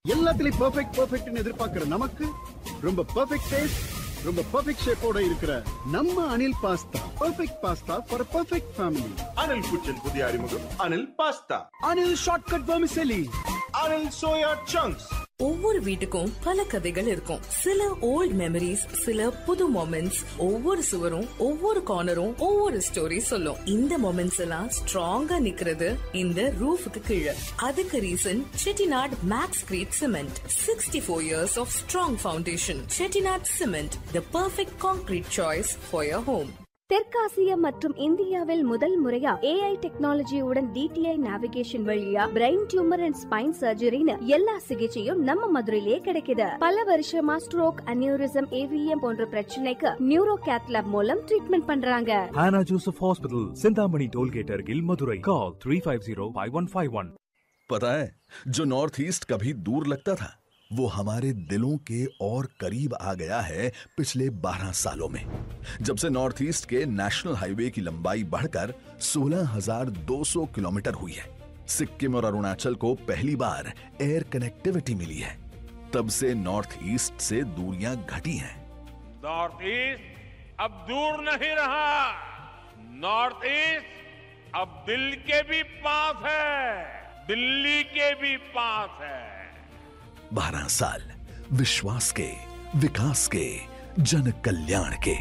எல்லாத்துலயும் பெர்ஃபெக்ட்னு எதிர்பார்க்கிற நமக்கு ரொம்ப பெர்ஃபெக்ட் டேஸ்ட், ரொம்ப பெர்ஃபெக்ட் ஷேப்போட இருக்கிற நம்ம Anil pasta perfect pasta for perfect family. Anil குச்சின் புதிய அறிமுகம் Anil pasta. Anil shortcut vermicelli. Anil soya chunks. ஒவ்வொரு வீட்டுக்கும் பல கதைகள் இருக்கும். சில ஓல்ட் மெமரிஸ், சில புது மொமெண்ட்ஸ். ஒவ்வொரு சுவரும் ஒவ்வொரு கார்னரும் ஒவ்வொரு ஸ்டோரி சொல்லும். இந்த மொமெண்ட்ஸ் எல்லாம் ஸ்ட்ராங்கா நிக்கிறது இந்த ரூஃபுக்கு கீழே. அதுக்கு reason Chettinad maths greet cement. 64 years of strong foundation. Chettinad cement, the perfect concrete choice for your home. தெற்காசியா மற்றும் இந்தியாவில் முதல் முறையா AI டெக்னாலஜியுடன் DTI நேவிகேஷன் வழியா பிரெயின் டியூமர் அண்ட் ஸ்பைன் சர்ஜரின்னு எல்லா சிகிச்சையும் நம்ம மதுரையிலே கிடைக்குது. பல வருஷமா ஸ்ட்ரோக், அனியூரிசம், AVM போன்ற பிரச்சனைக்கு நியூரோ கேத்லாப் மூலம் ட்ரீட்மெண்ட் பண்றாங்க. Hannah Joseph Hospital, Sindhamani Tollgate Argil, Madurai. Call 350-5151. पता है, जो नॉर्थ ईस्ट कभी दूर लगता था वो हमारे दिलों के और करीब आ गया है पिछले 12 सालों में, जब से नॉर्थ ईस्ट के नेशनल हाईवे की लंबाई बढ़कर 16,200 किलोमीटर हुई है। सिक्किम और अरुणाचल को पहली बार एयर कनेक्टिविटी मिली है। तब से नॉर्थ ईस्ट से दूरियां घटी हैं। नॉर्थ ईस्ट अब दूर नहीं रहा। नॉर्थ ईस्ट अब दिल के भी पास है, दिल्ली के भी पास है। 12 साल विश्वास के, विकास के, जन कल्याण के.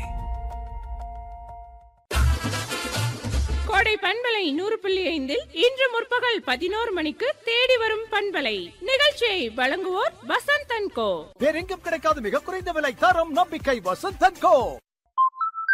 கோடை பண்பலை 100.5 இன்று முற்பகல் 11 மணிக்கு தேடி வரும் பண்பலை நிகழ்ச்சியை வழங்குவோர் வசந்த் அண்ட் கோ. வேறெங்கும் கிடைக்காத மிக குறைந்த விலை, தரம், நம்பிக்கை. வசந்த் அண்ட் கோ.